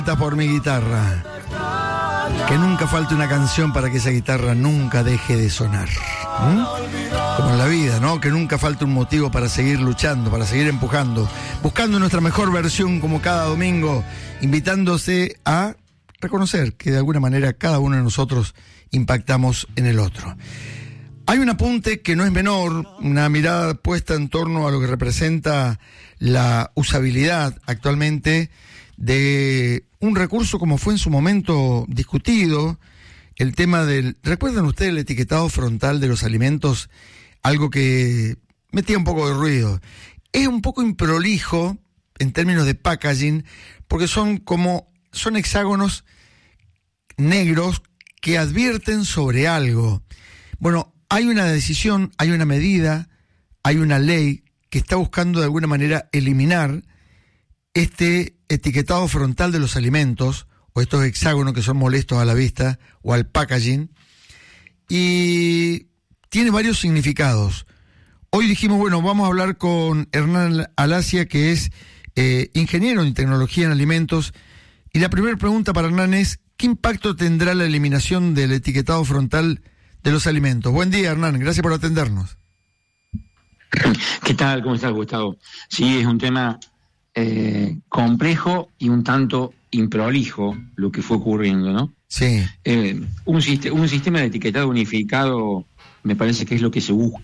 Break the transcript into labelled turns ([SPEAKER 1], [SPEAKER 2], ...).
[SPEAKER 1] Por mi guitarra, que nunca falte una canción para que esa guitarra nunca deje de sonar. Como en la vida, ¿no? Que nunca falte un motivo para seguir luchando, para seguir empujando, buscando nuestra mejor versión como cada domingo, invitándose a reconocer que de alguna manera cada uno de nosotros impactamos en el otro. Hay un apunte que no es menor, una mirada puesta en torno a lo que representa la usabilidad actualmente de un recurso como fue en su momento discutido, el tema del... ¿Recuerdan ustedes el etiquetado frontal de los alimentos? Algo que metía un poco de ruido. Es un poco improlijo en términos de packaging, porque son hexágonos negros que advierten sobre algo. Bueno, hay una decisión, hay una medida, hay una ley que está buscando de alguna manera eliminar este etiquetado frontal de los alimentos, o estos hexágonos que son molestos a la vista, o al packaging, y tiene varios significados. Hoy dijimos, bueno, vamos a hablar con Hernán Alacia, que es ingeniero en tecnología en alimentos, y la primera pregunta para Hernán es, ¿qué impacto tendrá la eliminación del etiquetado frontal de los alimentos? Buen día, Hernán, gracias por atendernos.
[SPEAKER 2] ¿Qué tal? ¿Cómo estás, Gustavo? Sí, es un tema complejo y un tanto improlijo lo que fue ocurriendo, ¿no?
[SPEAKER 1] Sí.
[SPEAKER 2] Un sistema de etiquetado unificado me parece que es lo que se busca.